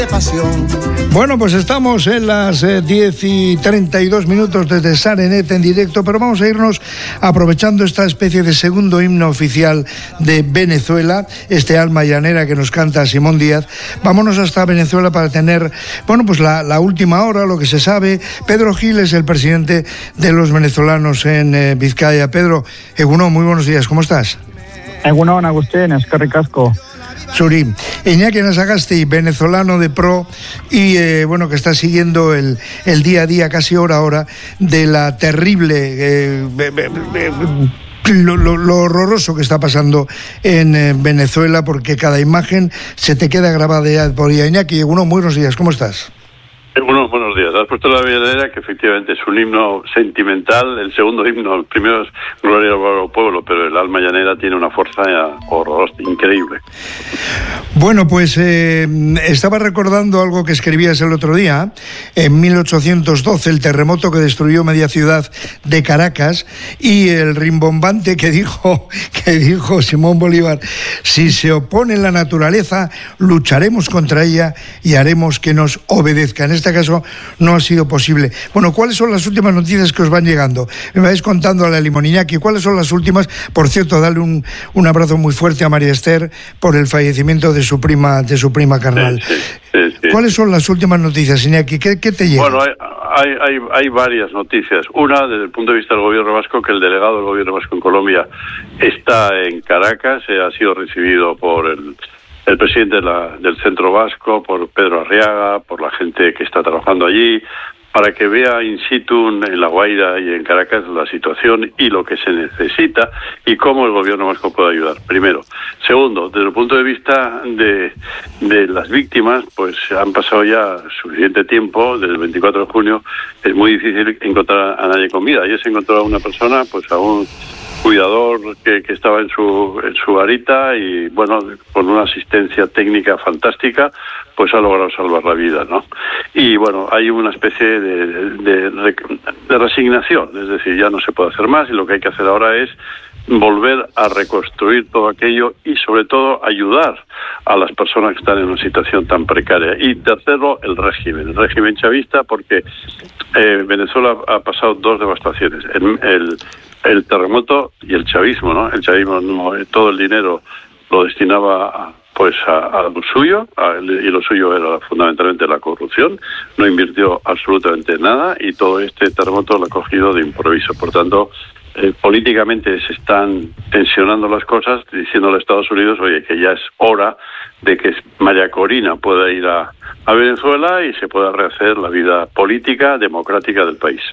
Bueno, pues estamos en las 10:32 desde Sarenet en directo, pero vamos a irnos aprovechando esta especie de segundo himno oficial de Venezuela, este alma llanera que nos canta Simón Díaz. Vámonos hasta Venezuela para tener, bueno, pues la última hora, lo que se sabe. Pedro Gil es el presidente de los venezolanos en Vizcaya. Pedro, Egunon, muy buenos días, ¿cómo estás? Egunon, Agustín, es que ricasco. Suri, Iñaki Nasagasti, venezolano de pro y bueno, que está siguiendo el día a día, casi hora a hora, de la terrible, lo horroroso que está pasando en Venezuela, porque cada imagen se te queda grabada ya por día. Iñaki, muy buenos días, ¿cómo estás? Buenos días. Has puesto la llanera, que efectivamente es un himno sentimental. El segundo himno, el primero es Gloria al pueblo, pero el alma llanera tiene una fuerza horrorosa, increíble. Bueno, pues estaba recordando algo que escribías el otro día. En 1812, el terremoto que destruyó media ciudad de Caracas, y el rimbombante que dijo Simón Bolívar: si se opone la naturaleza, lucharemos contra ella y haremos que nos obedezca. En este caso no ha sido posible. Bueno, ¿cuáles son las últimas noticias que os van llegando? Me vais contando a la Limoniñaki. ¿Cuáles son las últimas? Por cierto, dale un abrazo muy fuerte a María Esther por el fallecimiento de su prima carnal. Sí. ¿Cuáles son las últimas noticias, Iñaki? ¿Qué te llega? Bueno, hay varias noticias. Una, desde el punto de vista del gobierno vasco, que el delegado del gobierno vasco en Colombia está en Caracas, ha sido recibido por el presidente del Centro Vasco, por Pedro Arriaga, por la gente que está trabajando allí, para que vea in situ en La Guaira y en Caracas la situación y lo que se necesita y cómo el gobierno vasco puede ayudar, primero. Segundo, desde el punto de vista de las víctimas, pues han pasado ya suficiente tiempo, desde el 24 de junio, es muy difícil encontrar a nadie con vida. Ayer se encontró a una persona, pues a un cuidador que estaba en su garita, y bueno, con una asistencia técnica fantástica, pues ha logrado salvar la vida, ¿no? Y bueno, hay una especie de resignación, es decir, ya no se puede hacer más, y lo que hay que hacer ahora es volver a reconstruir todo aquello y sobre todo ayudar a las personas que están en una situación tan precaria. Y tercero, el régimen chavista, porque Venezuela ha pasado dos devastaciones, el terremoto y el chavismo, ¿no? El chavismo, todo el dinero lo destinaba a lo suyo, y lo suyo era fundamentalmente la corrupción. No invirtió absolutamente nada, y todo este terremoto lo ha cogido de improviso. Por tanto, políticamente se están tensionando las cosas, diciéndole a Estados Unidos, oye, que ya es hora de que María Corina pueda ir a Venezuela y se pueda rehacer la vida política, democrática del país.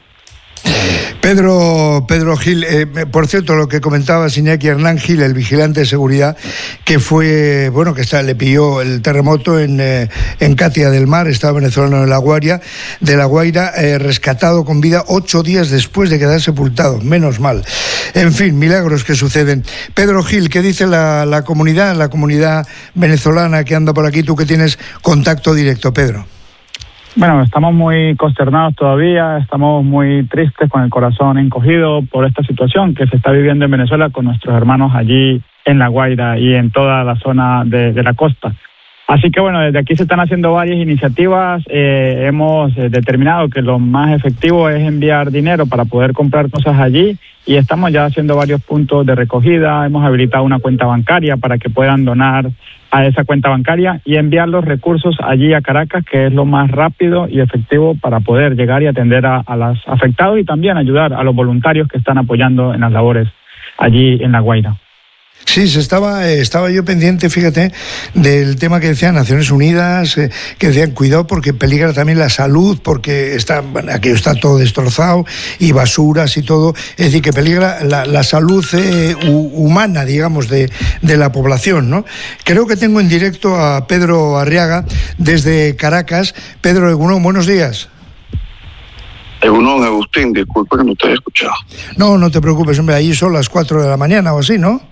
Pedro Gil, por cierto, lo que comentaba Iñaki, Hernán Gil, el vigilante de seguridad, que fue, bueno, le pilló el terremoto en Catia del Mar, estaba venezolano de La Guaira, rescatado con vida 8 días después de quedar sepultado, menos mal. En fin, milagros que suceden. Pedro Gil, ¿qué dice la comunidad venezolana que anda por aquí? Tú que tienes contacto directo, Pedro. Bueno, estamos muy consternados todavía, estamos muy tristes, con el corazón encogido por esta situación que se está viviendo en Venezuela con nuestros hermanos allí en La Guaira y en toda la zona de la costa. Así que bueno, desde aquí se están haciendo varias iniciativas. Hemos determinado que lo más efectivo es enviar dinero para poder comprar cosas allí, y estamos ya haciendo varios puntos de recogida. Hemos habilitado una cuenta bancaria para que puedan donar a esa cuenta bancaria y enviar los recursos allí a Caracas, que es lo más rápido y efectivo para poder llegar y atender a los afectados, y también ayudar a los voluntarios que están apoyando en las labores allí en La Guaira. Sí, estaba yo pendiente, fíjate, del tema que decían Naciones Unidas, que decían cuidado porque peligra también la salud, porque aquello está todo destrozado y basuras y todo, es decir, que peligra la salud humana, digamos, de la población, ¿no? Creo que tengo en directo a Pedro Arriaga desde Caracas. Pedro, Egunon, buenos días. Egunon, Agustín, disculpa que no te haya escuchado. No te preocupes, hombre, ahí son las 4 de la mañana o así, ¿no?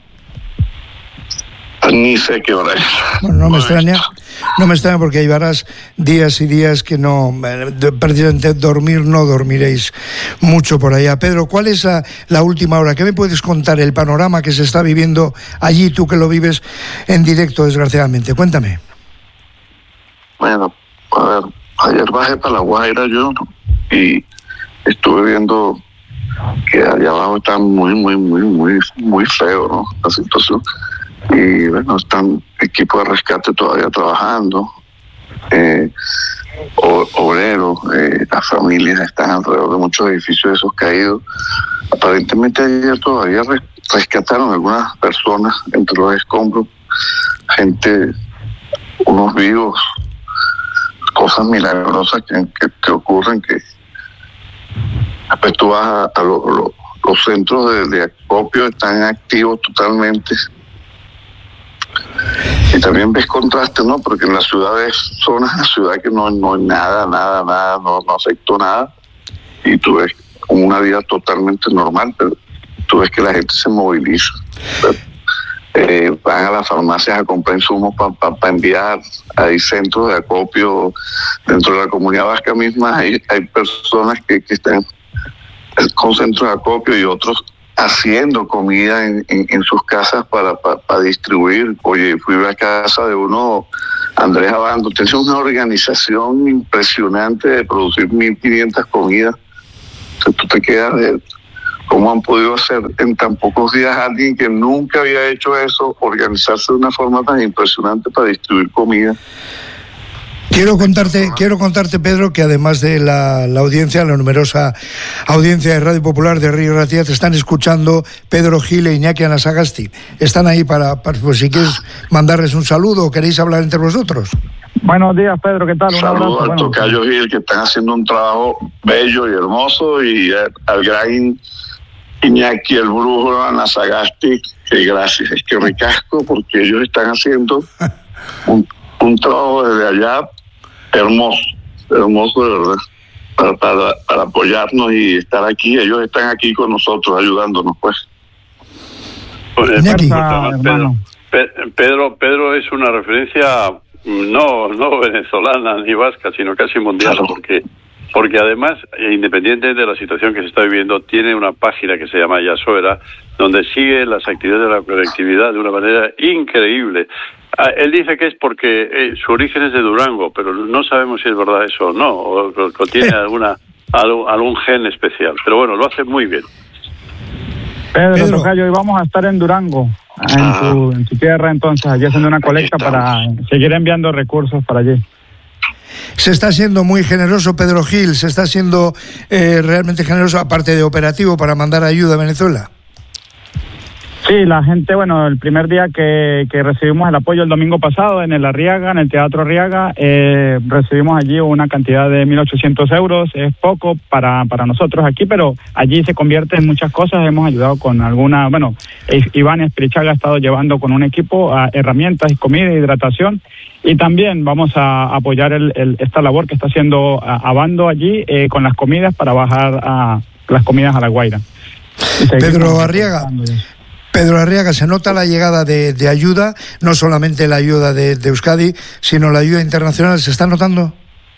Ni sé qué hora es. Bueno, no me extraña porque llevarás días y días que no, prácticamente no dormiréis mucho por allá. Pedro, ¿cuál es la última hora? ¿Qué me puedes contar? El panorama que se está viviendo allí, tú que lo vives en directo, desgraciadamente. Cuéntame. Bueno, Ayer bajé para La Guaira yo, ¿no? Y estuve viendo que allá abajo está muy feo, ¿no? La situación. Y bueno, están equipos de rescate todavía trabajando, obreros, las familias están alrededor de muchos edificios de esos caídos. Aparentemente ayer todavía rescataron algunas personas entre los escombros, gente, unos vivos, cosas milagrosas que ocurren, que después tú vas a los centros de acopio, están activos totalmente. Y también ves contraste, ¿no? Porque en las ciudades, zonas de la ciudad que no hay nada, no afectó nada, y tú ves como una vida totalmente normal, pero tú ves que la gente se moviliza. Van a las farmacias a comprar insumos para enviar. Hay centros de acopio dentro de la comunidad vasca misma. Hay personas que están con centros de acopio y otros haciendo comida en sus casas para distribuir. Oye, fui a la casa de uno, Andrés Abando, tiene una organización impresionante de producir 1.500 comidas. Entonces tú te quedas de cómo han podido hacer en tan pocos días alguien que nunca había hecho eso, organizarse de una forma tan impresionante para distribuir comida. Quiero contarte, Pedro, que además de la audiencia, la numerosa audiencia de Radio Popular de Río Ratia, te están escuchando Pedro Gil e Iñaki Anasagasti. Están ahí para pues, si quieres mandarles un saludo o queréis hablar entre vosotros. Buenos días, Pedro, ¿qué tal? Saludos al tocayo Gil, que están haciendo un trabajo bello y hermoso, y al gran Iñaki, el brujo Anasagasti, que gracias, es que ricasco, porque ellos están haciendo un trabajo desde allá hermoso de verdad, para apoyarnos y estar aquí. Ellos están aquí con nosotros, ayudándonos, pues. Pedro es una referencia no venezolana ni vasca, sino casi mundial, claro. Porque además, independiente de la situación que se está viviendo, tiene una página que se llama Yasoera, donde sigue las actividades de la colectividad de una manera increíble. Él dice que es porque su origen es de Durango, pero no sabemos si es verdad eso o no, o tiene algún gen especial. Pero bueno, lo hace muy bien. Pedro, tocayo, hoy vamos a estar en Durango, en tu tierra, entonces, allí haciendo una colecta para seguir enviando recursos para allí. Se está siendo muy generoso, Pedro Gil, se está siendo realmente generoso, aparte de operativo, para mandar ayuda a Venezuela. Sí, la gente, bueno, el primer día que recibimos el apoyo el domingo pasado en el Arriaga, en el Teatro Arriaga, recibimos allí una cantidad de 1.800 euros. Es poco para nosotros aquí, pero allí se convierte en muchas cosas. Hemos ayudado con alguna, bueno, Iván Espirichaga ha estado llevando con un equipo a herramientas, comida, hidratación, y también vamos a apoyar esta labor que está haciendo Abando allí con las comidas para bajar las comidas a La Guaira. Pedro Arriaga, se nota la llegada de ayuda, no solamente la ayuda de Euskadi, sino la ayuda internacional. ¿Se está notando?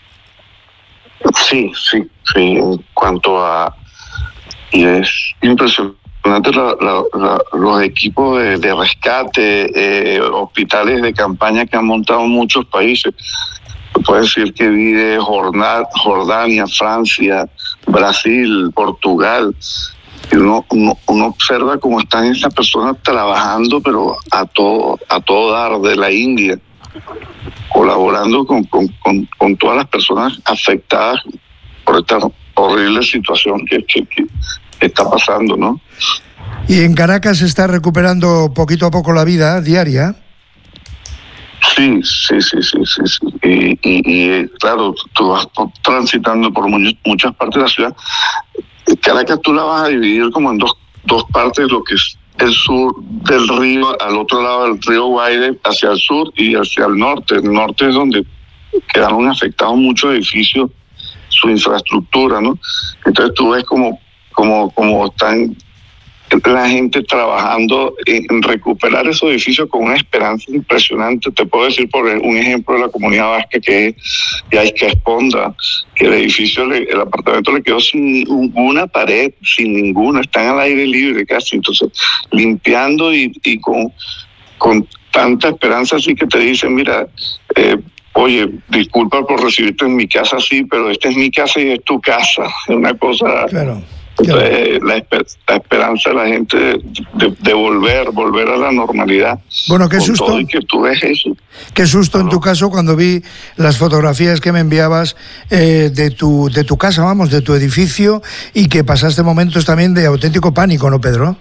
Sí. En cuanto a... Y es impresionante los equipos de rescate, hospitales de campaña que han montado muchos países. Puede decir que vi de Jordania, Francia, Brasil, Portugal. Y uno observa cómo están esas personas trabajando, pero a todo dar, de la India, colaborando con todas las personas afectadas por esta horrible situación que está pasando, ¿no? Y en Caracas se está recuperando poquito a poco la vida diaria. Sí. Y claro, tú vas transitando por muchas partes de la ciudad. Caracas tú la vas a dividir como en dos partes, lo que es el sur del río, al otro lado del río Guaire, hacia el sur y hacia el norte. El norte es donde quedaron afectados muchos edificios, su infraestructura, ¿no? Entonces tú ves como están la gente trabajando en recuperar esos edificios con una esperanza impresionante. Te puedo decir por un ejemplo de la comunidad vasca, que es Yaiska Esponda, que el apartamento le quedó sin una pared, sin ninguna, están al aire libre casi. Entonces, limpiando y con tanta esperanza, así que te dicen, mira, oye, disculpa por recibirte en mi casa, sí, pero esta es mi casa y es tu casa. Es una cosa... Claro. Entonces, la esperanza de la gente de volver a la normalidad. Bueno, qué susto. Todo y que tú ves eso. Qué susto en tu caso cuando vi las fotografías que me enviabas de tu casa, vamos, de tu edificio, y que pasaste momentos también de auténtico pánico, ¿no, Pedro?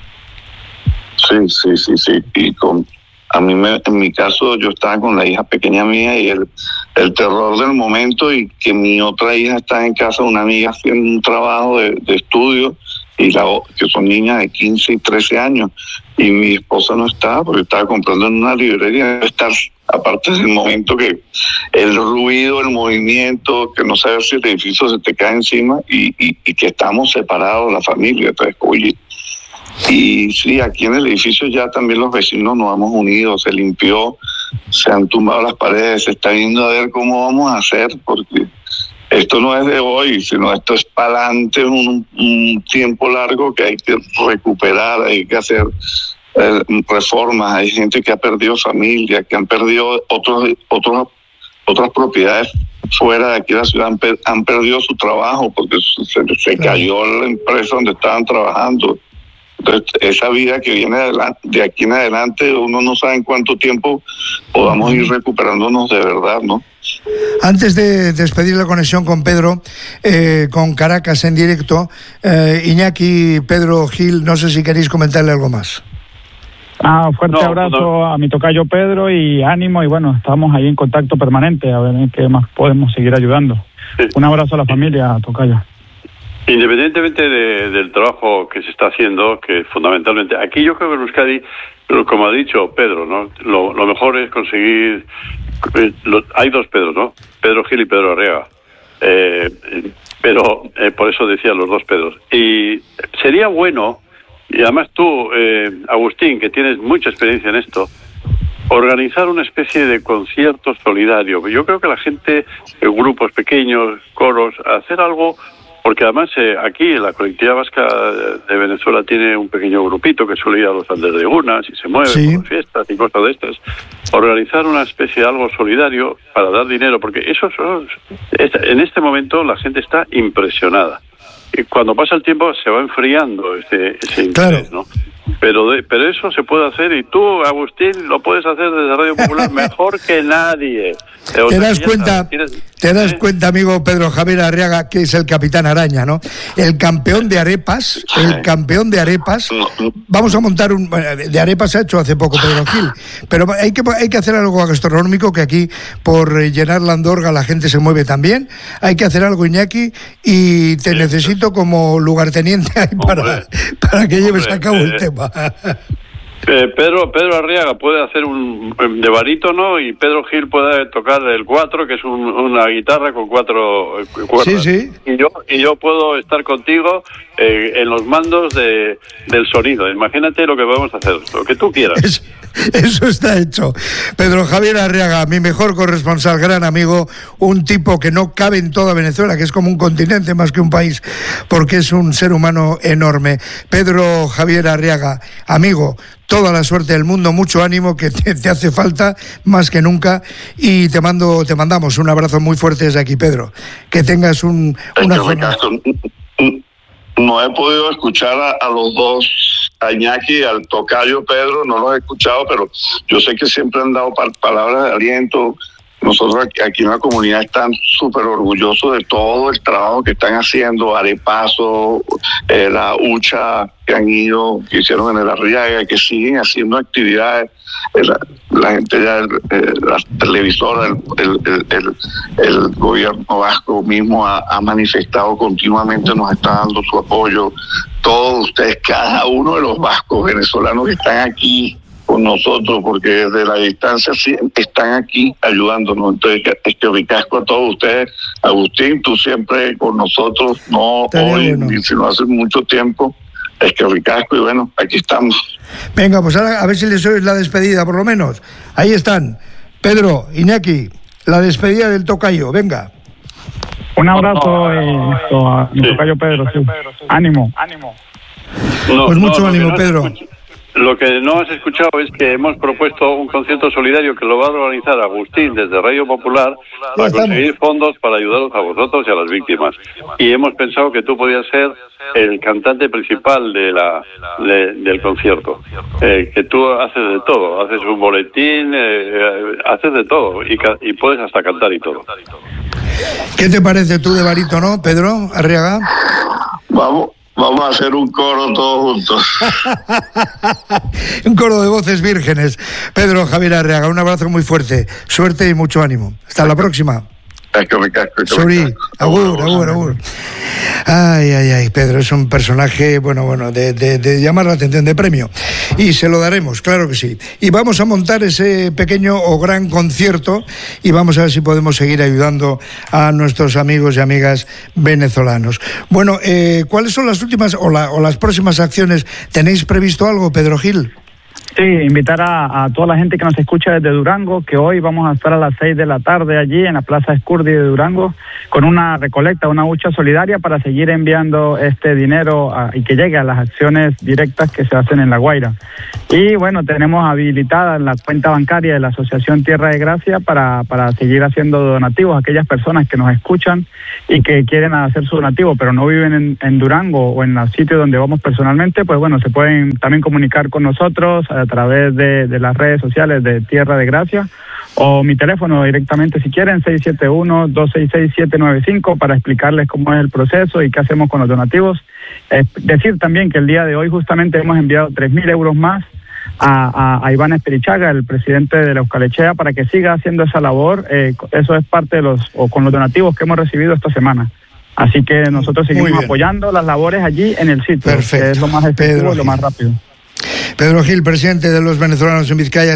Sí. Y en mi caso, yo estaba con la hija pequeña mía y el terror del momento, y que mi otra hija está en casa de una amiga haciendo un trabajo de estudio, y que son niñas de 15 y 13 años, y mi esposa no estaba porque estaba comprando en una librería. Aparte del momento que el ruido, el movimiento, que no sabes si el edificio se te cae encima, y que estamos separados, la familia. Entonces, oye, y sí, aquí en el edificio ya también los vecinos nos hemos unido, se limpió, se han tumbado las paredes, se está viendo a ver cómo vamos a hacer, porque esto no es de hoy, sino esto es para adelante, un tiempo largo que hay que recuperar, hay que hacer reformas. Hay gente que ha perdido familia, que han perdido otras propiedades fuera de aquí de la ciudad, han perdido su trabajo porque se cayó la empresa donde estaban trabajando. Entonces, esa vida que viene de aquí en adelante, uno no sabe en cuánto tiempo podamos ir recuperándonos de verdad, ¿no? Antes de despedir la conexión con Pedro, con Caracas en directo, Iñaki, Pedro, Gil, no sé si queréis comentarle algo más. Fuerte abrazo a mi tocayo Pedro, y ánimo, y bueno, estamos ahí en contacto permanente, a ver en qué más podemos seguir ayudando. Sí. Un abrazo a la familia, tocayo. Independientemente del trabajo que se está haciendo, que fundamentalmente aquí yo creo que en Euskadi, como ha dicho Pedro, ¿no? Lo mejor es conseguir... hay dos Pedros, ¿no? Pedro Gil y Pedro Arriaga. Pero por eso decía los dos Pedros. Y sería bueno, y además tú, Agustín, que tienes mucha experiencia en esto, organizar una especie de concierto solidario. Yo creo que la gente, grupos pequeños, coros, hacer algo... Porque además aquí la colectividad vasca de Venezuela tiene un pequeño grupito que suele ir a los Aldegunas y se mueve por fiestas y cosas de estas. Organizar una especie de algo solidario para dar dinero, porque en este momento la gente está impresionada. Y cuando pasa el tiempo se va enfriando ese interés, ¿no? Pero eso se puede hacer, y tú, Agustín, lo puedes hacer desde Radio Popular mejor que nadie. ¿Te das cuenta, amigo Pedro Javier Arriaga, que es el Capitán Araña, ¿no? El campeón de arepas, Vamos a montar de arepas se ha hecho hace poco Pedro Gil, pero hay que hacer algo gastronómico, que aquí por llenar la Andorga la gente se mueve también. Hay que hacer algo, Iñaki, y te necesito como lugarteniente ahí para que lleves a cabo el tema. Pedro Arriaga puede hacer un de barítono, y Pedro Gil puede tocar el 4, que es una guitarra con 4 cuerdas. Sí. Y yo puedo estar contigo en los mandos del sonido. Imagínate lo que podemos hacer, lo que tú quieras. Eso está hecho. Pedro Javier Arriaga, mi mejor corresponsal, gran amigo, un tipo que no cabe en toda Venezuela, que es como un continente más que un país, porque es un ser humano enorme. Pedro Javier Arriaga, amigo, toda la suerte del mundo, mucho ánimo, que te hace falta más que nunca, y te mandamos un abrazo muy fuerte desde aquí, Pedro. Que tengas una jornada. No he podido escuchar a los dos, a Iñaki, al tocayo Pedro, no los he escuchado, pero yo sé que siempre han dado palabras de aliento. Nosotros aquí en la comunidad están súper orgullosos de todo el trabajo que están haciendo, Arepazo, la hucha que hicieron en el Arriaga, que siguen haciendo actividades. La gente ya, la televisora, el gobierno vasco mismo ha manifestado continuamente, nos está dando su apoyo. Todos ustedes, cada uno de los vascos venezolanos que están aquí con nosotros, porque desde la distancia sí están aquí ayudándonos. Entonces, es que ricasco a todos ustedes. Agustín, tú siempre con nosotros, no hoy, sino hace mucho tiempo. Es que ricasco, y bueno, aquí estamos. Venga, pues ahora a ver si les oís la despedida, por lo menos. Ahí están. Pedro, Iñaki, la despedida del tocayo, venga. Un abrazo a mi tocayo Pedro, sí. Ánimo. Pues mucho ánimo, Pedro. Lo que no has escuchado es que hemos propuesto un concierto solidario que lo va a organizar Agustín desde Radio Popular para conseguir fondos para ayudaros a vosotros y a las víctimas. Y hemos pensado que tú podías ser el cantante principal del concierto. Que tú haces de todo, haces un boletín, haces de todo y puedes hasta cantar y todo. ¿Qué te parece tú de barítono, Pedro Arriaga? Vamos a hacer un coro todos juntos. Un coro de voces vírgenes. Pedro Javier Arriaga, un abrazo muy fuerte. Suerte y mucho ánimo. Hasta la próxima. Suri, agur. Ay, Pedro es un personaje, de llamar la atención, de premio. Y se lo daremos, claro que sí. Y vamos a montar ese pequeño o gran concierto y vamos a ver si podemos seguir ayudando a nuestros amigos y amigas venezolanos. Bueno, ¿cuáles son las últimas o las próximas acciones? ¿Tenéis previsto algo, Pedro Gil? Sí, invitar a toda la gente que nos escucha desde Durango, que hoy vamos a estar a las 6 de la tarde allí en la Plaza Escurdi de Durango con una recolecta, una hucha solidaria para seguir enviando este dinero y que llegue a las acciones directas que se hacen en La Guaira. Y bueno, tenemos habilitada la cuenta bancaria de la Asociación Tierra de Gracia para seguir haciendo donativos a aquellas personas que nos escuchan y que quieren hacer su donativo, pero no viven en Durango o en los sitios donde vamos personalmente, pues bueno, se pueden también comunicar con nosotros a través de las redes sociales de Tierra de Gracia o mi teléfono directamente si quieren, 671-266-795 para explicarles cómo es el proceso y qué hacemos con los donativos. Decir también que el día de hoy justamente hemos enviado 3.000 euros más a Iván Esperichaga, el presidente de la Euskalechea, para que siga haciendo esa labor. Eso es parte de con los donativos que hemos recibido esta semana. Así que nosotros seguimos apoyando las labores allí en el sitio, perfecto, que es lo más efectivo y lo más rápido. Pedro Gil, presidente de los venezolanos en Vizcaya,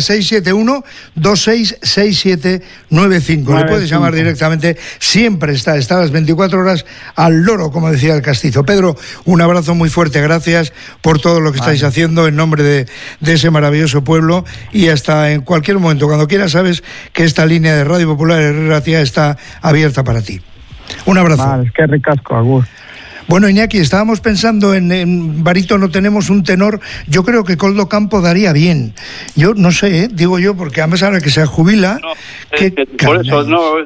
671-266795. Le puedes llamar directamente, siempre está a las 24 horas al loro, como decía el castizo. Pedro, un abrazo muy fuerte, gracias por todo lo que estáis haciendo en nombre de ese maravilloso pueblo y hasta en cualquier momento, cuando quieras, sabes que esta línea de Radio Popular Herrera Tía está abierta para ti. Un abrazo. Vale, qué ricasco, agur. Bueno, Iñaki, estábamos pensando en barítono, tenemos un tenor, yo creo que Koldo Campo daría bien. Yo no sé, digo yo, porque además ahora que se jubila... No, por eso,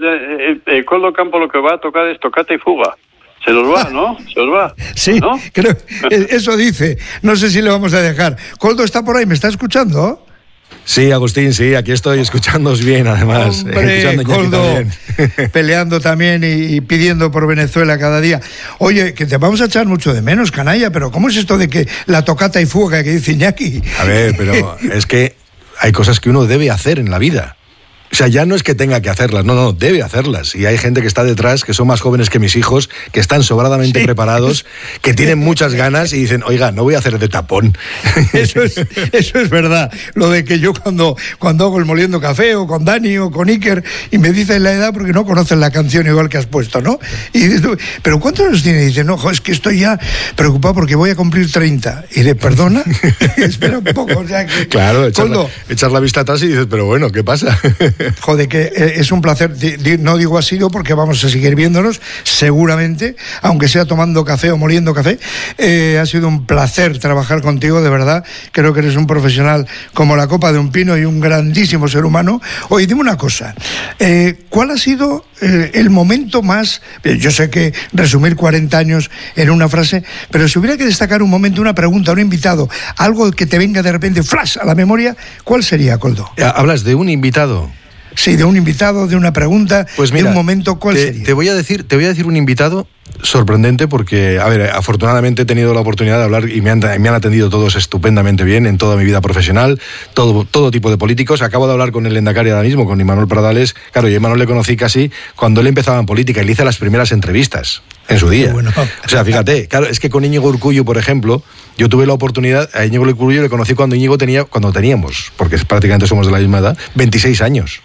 Koldo Campo lo que va a tocar es tocata y fuga. Se nos va, ¿no? Se nos va. Sí, ¿no? Creo, eso dice. No sé si le vamos a dejar. Koldo está por ahí, ¿me está escuchando? Sí, Agustín, sí, aquí estoy escuchándoos bien, además. Hombre, Koldo, peleando también y pidiendo por Venezuela cada día. Oye, que te vamos a echar mucho de menos, canalla, pero ¿cómo es esto de que la tocata y fuga que dice Iñaki? A ver, pero es que hay cosas que uno debe hacer en la vida. O sea, ya no es que tenga que hacerlas, no, debe hacerlas. Y hay gente que está detrás, que son más jóvenes que mis hijos, que están sobradamente preparados, que tienen muchas ganas y dicen, oiga, no voy a hacer de tapón. Eso es verdad. Lo de que yo cuando hago el Moliendo Café o con Dani o con Iker y me dicen la edad porque no conocen la canción igual que has puesto, ¿no? Y dices tú, ¿pero cuántos años tiene? Y dice, no, es que estoy ya preocupado porque voy a cumplir 30. Y de perdona, espera un poco. O sea, que, claro, echar la vista atrás y dices, pero bueno, ¿qué pasa? Joder, que es un placer, no digo ha sido porque vamos a seguir viéndonos, seguramente, aunque sea tomando café o moliendo café. Ha sido un placer trabajar contigo, de verdad. Creo que eres un profesional como la copa de un pino y un grandísimo ser humano. Oye, dime una cosa, ¿cuál ha sido el momento más, yo sé que resumir 40 años en una frase, pero si hubiera que destacar un momento, una pregunta, un invitado, algo que te venga de repente flash a la memoria, ¿cuál sería, Koldo? ¿Hablas de un invitado? Sí, de un invitado, de una pregunta, pues mira, de un momento, ¿cuál sería? Te voy a decir un invitado sorprendente porque, a ver, afortunadamente he tenido la oportunidad de hablar y me han atendido todos estupendamente bien en toda mi vida profesional, todo tipo de políticos. Acabo de hablar con el Lehendakari ahora mismo, con Imanol Pradales. Claro, yo a Imanol le conocí casi cuando él empezaba en política y le hice las primeras entrevistas en su día. Bueno. O sea, fíjate, claro, es que con Íñigo Urkullu, por ejemplo, yo tuve la oportunidad, a Íñigo Urkullu le conocí cuando teníamos, porque prácticamente somos de la misma edad, 26 años.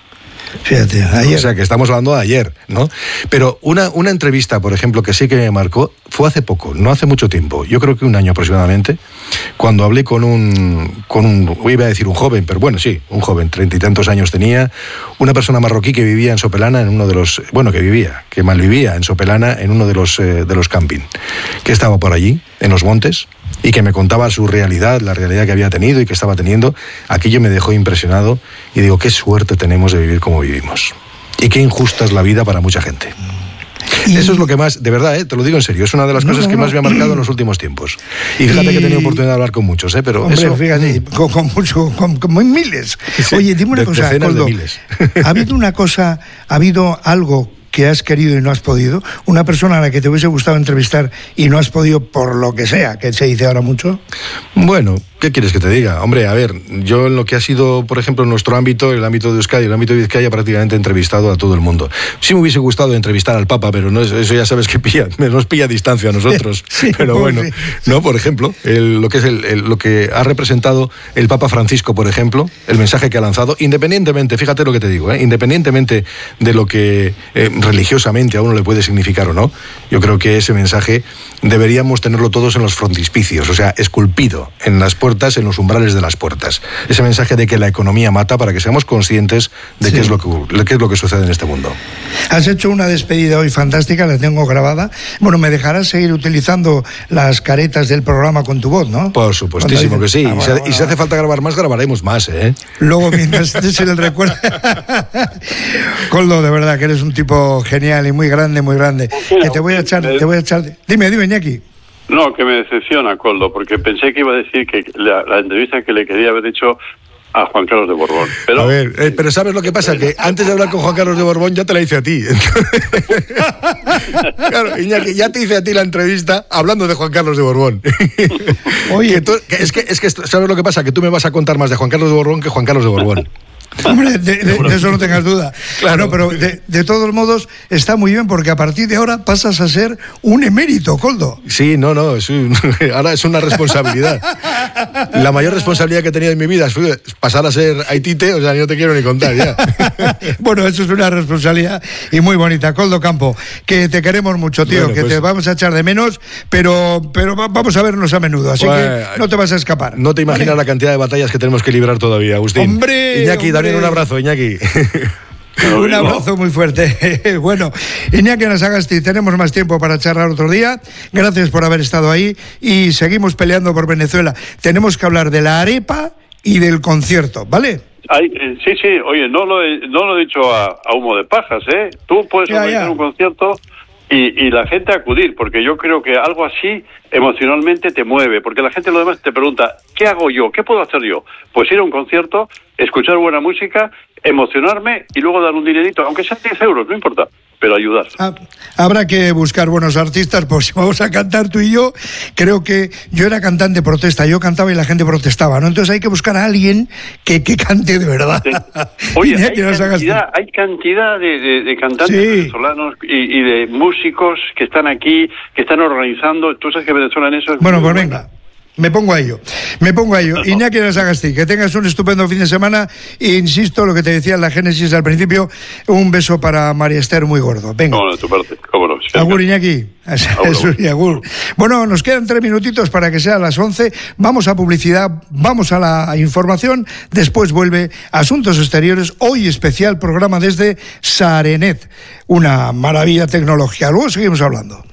Fíjate, ayer. O sea, que estamos hablando de ayer, ¿no? Pero una entrevista, por ejemplo, que sí que me marcó, fue hace poco, no hace mucho tiempo, yo creo que un año aproximadamente, cuando hablé con un iba a decir un joven, pero bueno, sí, un joven, 30 y tantos años tenía, una persona marroquí que vivía en Sopelana, en uno de los, que malvivía en Sopelana, en uno de los camping, que estaba por allí, en los montes, y que me contaba su realidad, la realidad que había tenido y que estaba teniendo, aquello me dejó impresionado y digo, qué suerte tenemos de vivir como vivimos. Y qué injusta es la vida para mucha gente. Eso es lo que más, de verdad, te lo digo en serio, es una de las cosas que más me ha marcado en los últimos tiempos. Y fíjate que he tenido oportunidad de hablar con muchos, pero hombre, eso... fíjate, con miles. Sí, oye, dime una cosa, Koldo, de miles. ¿Ha habido algo que has querido y no has podido? ¿Una persona a la que te hubiese gustado entrevistar y no has podido por lo que sea, que se dice ahora mucho? Bueno, ¿qué quieres que te diga? Hombre, a ver, yo en lo que ha sido, por ejemplo, en nuestro ámbito, el ámbito de Euskadi, el ámbito de Vizcaya, prácticamente he entrevistado a todo el mundo. Sí me hubiese gustado entrevistar al Papa, pero no es, eso ya sabes que nos pilla distancia a nosotros. Sí, pero bueno, sí. No, por ejemplo, lo que es lo que ha representado el Papa Francisco, por ejemplo, el mensaje que ha lanzado, independientemente, fíjate lo que te digo, independientemente de lo que religiosamente a uno le puede significar o no, yo creo que ese mensaje deberíamos tenerlo todos en los frontispicios, o sea, esculpido en las puertas, en los umbrales de las puertas. Ese mensaje de que la economía mata, para que seamos conscientes de qué es lo que sucede en este mundo. Has hecho una despedida hoy fantástica, la tengo grabada. Bueno, me dejarás seguir utilizando las caretas del programa con tu voz, ¿no? Por supuestísimo que sí. Y si hace falta grabar más, grabaremos más, ¿eh? Luego, mientras estés en el recuerdo... Koldo, de verdad que eres un tipo genial y muy grande, muy grande. Que te voy a echar... Dime, Iñaki. No, que me decepciona, Koldo, porque pensé que iba a decir que la entrevista que le quería haber hecho a Juan Carlos de Borbón. Pero... A ver, pero ¿sabes lo que pasa? Que antes de hablar con Juan Carlos de Borbón ya te la hice a ti. Claro, Iñaki, ya te hice a ti la entrevista hablando de Juan Carlos de Borbón. Oye, es que ¿sabes lo que pasa? Que tú me vas a contar más de Juan Carlos de Borbón que Juan Carlos de Borbón. Hombre, de eso no tengas duda. Claro, no, pero de todos modos está muy bien, porque a partir de ahora pasas a ser un emérito, Koldo. Sí, ahora es una responsabilidad. La mayor responsabilidad que he tenido en mi vida es pasar a ser haitite, o sea, no te quiero ni contar ya. Bueno, eso es una responsabilidad y muy bonita. Koldo Campo, que te queremos mucho, tío, bueno, que te vamos a echar de menos, pero vamos a vernos a menudo, así que no te vas a escapar. No te imaginas la cantidad de batallas que tenemos que librar todavía, Agustín. ¡Hombre! Iñaki, también un abrazo, Iñaki. Un abrazo muy fuerte. Bueno, Iñaki Anasagasti, tenemos más tiempo para charlar otro día. Gracias por haber estado ahí y seguimos peleando por Venezuela. Tenemos que hablar de la arepa y del concierto, ¿vale? Sí, oye, no lo he dicho a humo de pajas, ¿eh? Tú puedes organizar un concierto y la gente acudir, porque yo creo que algo así emocionalmente te mueve, porque la gente lo demás te pregunta, ¿qué hago yo? ¿Qué puedo hacer yo? Pues ir a un concierto, escuchar buena música, emocionarme y luego dar un dinerito, aunque sean 10 euros, no importa, pero ayudar. Habrá que buscar buenos artistas, pues si vamos a cantar tú y yo, creo que yo era cantante protesta, yo cantaba y la gente protestaba, ¿no? Entonces hay que buscar a alguien que cante de verdad. Sí. Oye, hay cantidad de cantantes venezolanos y de músicos que están aquí, que están organizando. Tú sabes que Venezuela en eso es... Bueno, pues venga. Me pongo a ello. Iñaki Anasagasti, que tengas un estupendo fin de semana. E insisto, lo que te decía en la génesis al principio, un beso para María Esther muy gordo. Venga. No, de tu parte, cómo no. Agur, Iñaki. Agur. Bueno, nos quedan 3 minutitos para que sea las 11. Vamos a publicidad, vamos a la información. Después vuelve Asuntos Exteriores. Hoy especial programa desde Sarenet. Una maravilla tecnológica. Luego seguimos hablando.